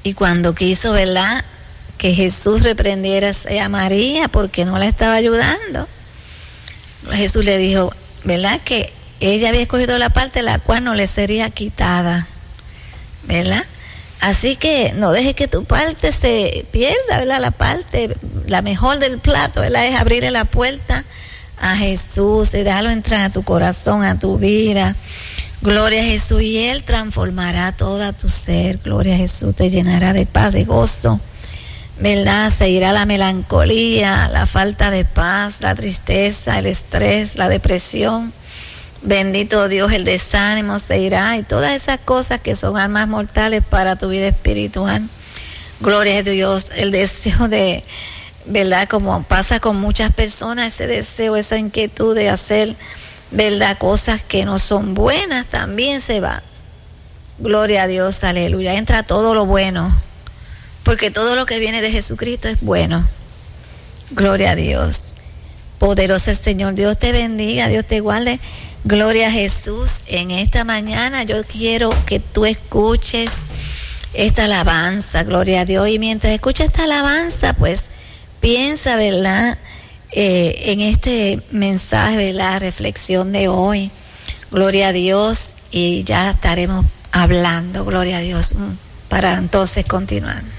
Y cuando quiso, ¿verdad?, que Jesús reprendiera a María porque no la estaba ayudando, Jesús le dijo, ¿verdad?, que ella había escogido la parte la cual no le sería quitada, ¿verdad? Así que no dejes que tu parte se pierda, ¿verdad? La parte, la mejor del plato, ¿verdad?, es abrirle la puerta a Jesús y dejarlo entrar a tu corazón, a tu vida. Gloria a Jesús, y Él transformará toda tu ser. Gloria a Jesús, te llenará de paz, de gozo, ¿verdad? Se irá la melancolía, la falta de paz, la tristeza, el estrés, la depresión. Bendito Dios, el desánimo se irá, y todas esas cosas que son armas mortales para tu vida espiritual. Gloria a Dios, el deseo de, ¿verdad?, como pasa con muchas personas, ese deseo, esa inquietud de hacer, ¿verdad?, cosas que no son buenas, también se va. Gloria a Dios, aleluya. Entra todo lo bueno, porque todo lo que viene de Jesucristo es bueno. Gloria a Dios. Poderoso el Señor. Dios te bendiga, Dios te guarde. Gloria a Jesús. En esta mañana yo quiero que tú escuches esta alabanza, gloria a Dios. Y mientras escuchas esta alabanza, pues piensa, ¿verdad?, en este mensaje, ¿verdad?, reflexión de hoy. Gloria a Dios. Y ya estaremos hablando, gloria a Dios, para entonces continuar.